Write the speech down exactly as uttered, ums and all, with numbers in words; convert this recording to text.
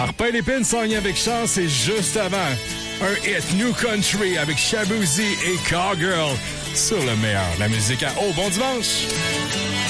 Arpin Lépine s'en avec chance et juste avant, un hit New Country avec Shaboozey et Cowgirl sur le meilleur de la musique à Oh, bon dimanche!